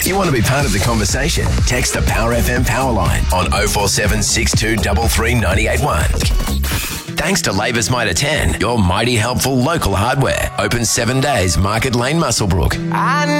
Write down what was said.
you want to be part of the conversation, text the Power FM Powerline on 047 62 33 981. Thanks to Labour's Mitre 10, your mighty helpful local hardware. Open 7 days, Market Lane, Muswellbrook.